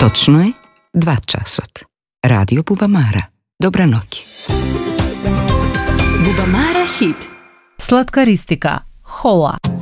Точно е 2 часот. Радио Бубамара. Добра ноќ. Бубамара хит. Сладкаристика. Хола.